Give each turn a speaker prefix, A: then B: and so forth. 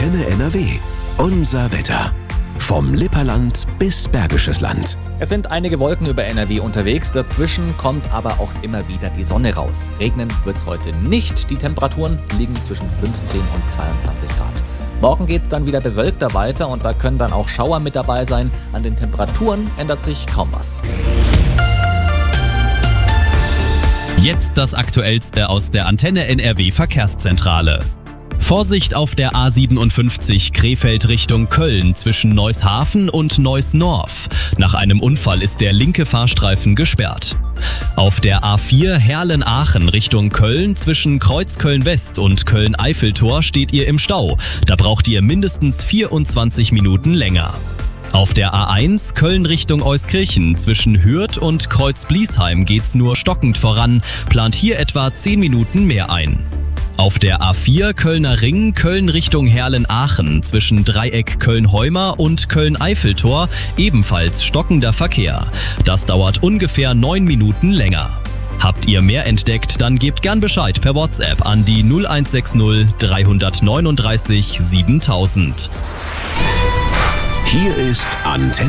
A: Antenne NRW. Unser Wetter. Vom Lipperland bis Bergisches Land.
B: Es sind einige Wolken über NRW unterwegs, dazwischen kommt aber auch immer wieder die Sonne raus. Regnen wird's heute nicht, die Temperaturen liegen zwischen 15 und 22 Grad. Morgen geht's dann wieder bewölkter weiter und da können dann auch Schauer mit dabei sein. An den Temperaturen ändert sich kaum was.
C: Jetzt das Aktuellste aus der Antenne NRW Verkehrszentrale. Vorsicht auf der A57 Krefeld Richtung Köln zwischen Neushafen und Neuss-Norf. Nach einem Unfall ist der linke Fahrstreifen gesperrt. Auf der A4 Herlen-Aachen Richtung Köln zwischen Kreuzköln-West und Köln-Eiffeltor steht ihr im Stau. Da braucht ihr mindestens 24 Minuten länger. Auf der A1 Köln Richtung Euskirchen zwischen Hürth und Kreuz-Bliesheim geht's nur stockend voran, plant hier etwa 10 Minuten mehr ein. Auf der A4 Kölner Ring Köln Richtung Herlen-Aachen zwischen Dreieck Köln-Heuma und Köln-Eiffeltor ebenfalls stockender Verkehr. Das dauert ungefähr 9 Minuten länger. Habt ihr mehr entdeckt, dann gebt gern Bescheid per WhatsApp an die 0160 339 7000.
A: Hier ist Antenne